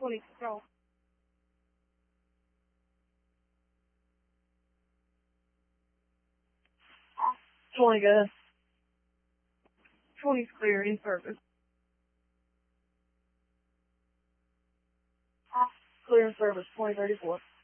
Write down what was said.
20 control. 20 gas. 20's clear, in service. Clear in service, 2034.